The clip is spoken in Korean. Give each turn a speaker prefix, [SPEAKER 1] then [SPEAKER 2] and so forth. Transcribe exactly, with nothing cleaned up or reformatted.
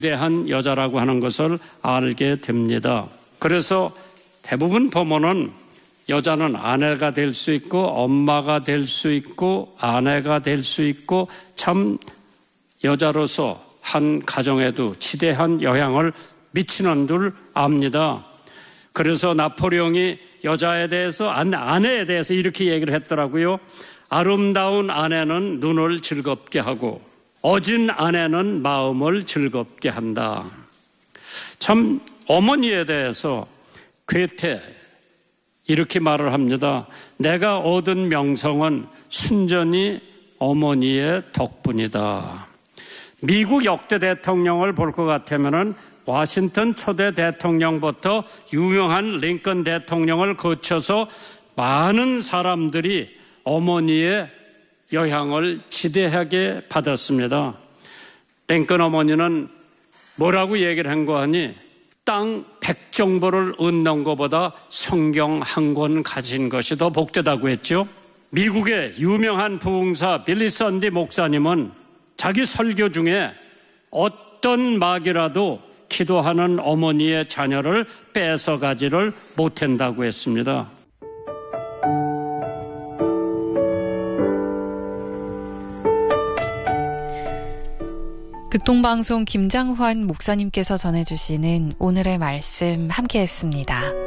[SPEAKER 1] 대한 여자라고 하는 것을 알게 됩니다. 그래서 대부분 보면은 여자는 아내가 될 수 있고 엄마가 될 수 있고 아내가 될 수 있고 참 여자로서 한 가정에도 지대한 영향을 미치는 줄 압니다. 그래서 나폴레옹이 여자에 대해서 아내에 대해서 이렇게 얘기를 했더라고요. 아름다운 아내는 눈을 즐겁게 하고 어진 아내는 마음을 즐겁게 한다. 참 어머니에 대해서 괴테 이렇게 말을 합니다. 내가 얻은 명성은 순전히 어머니의 덕분이다. 미국 역대 대통령을 볼 것 같으면은 워싱턴 초대 대통령부터 유명한 링컨 대통령을 거쳐서 많은 사람들이 어머니의 영향을 지대하게 받았습니다. 링컨 어머니는 뭐라고 얘기를 한 거 하니? 땅 백 정보를 얻는 것보다 성경 한 권 가진 것이 더 복되다고 했죠. 미국의 유명한 부흥사 빌리 선디 목사님은 자기 설교 중에 어떤 마귀라도 기도하는 어머니의 자녀를 뺏어가지를 못한다고 했습니다.
[SPEAKER 2] 극동방송 김장환 목사님께서 전해주시는 오늘의 말씀 함께했습니다.